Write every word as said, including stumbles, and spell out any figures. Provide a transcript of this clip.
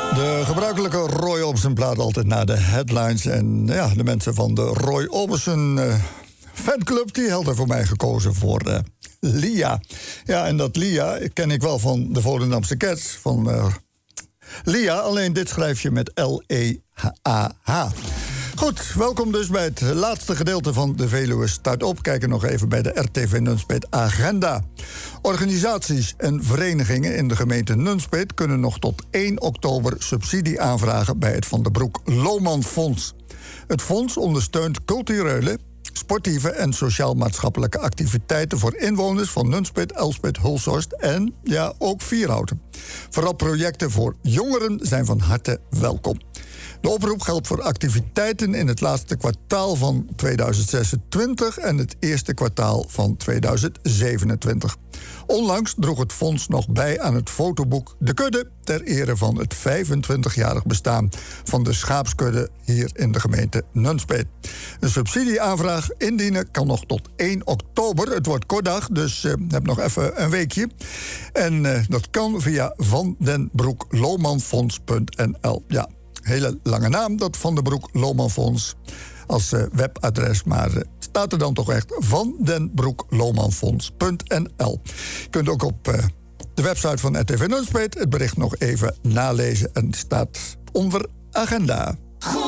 De gebruikelijke Roy Orbison plaat altijd naar de headlines. En ja, de mensen van de Roy Orbison uh, fanclub... die hadden voor mij gekozen voor uh, Lia. Ja, en dat Lia ken ik wel van de Volendamse Cats. Van uh, Lia, alleen dit schrijf je met L E A H. Goed, welkom dus bij het laatste gedeelte van de Veluwe Start Op. Kijken nog even bij de R T V Nunspeet agenda. Organisaties en verenigingen in de gemeente Nunspeet kunnen nog tot één oktober subsidie aanvragen bij het Van der Broek Lohman Fonds. Het fonds ondersteunt culturele, sportieve en sociaal-maatschappelijke activiteiten voor inwoners van Nunspeet, Elspeet, Hulshorst en ja, ook Vierhouten. Vooral projecten voor jongeren zijn van harte welkom. De oproep geldt voor activiteiten in het laatste kwartaal van tweeduizend zesentwintig en het eerste kwartaal van tweeduizend zevenentwintig. Onlangs droeg het fonds nog bij aan het fotoboek De Kudde ter ere van het vijfentwintigjarig bestaan van de schaapskudde hier in de gemeente Nunspeet. Een subsidieaanvraag indienen kan nog tot één oktober. Het wordt kortdag, dus uh, heb nog even een weekje. En uh, dat kan via van den broek lohmanfonds punt n l. Ja. Hele lange naam, dat Van der Broek Lohman Fonds als uh, webadres. Maar uh, staat er dan toch echt van den broek lohmanfonds punt n l. Je kunt ook op uh, de website van R T V Nunspeet het bericht nog even nalezen. En staat onder agenda.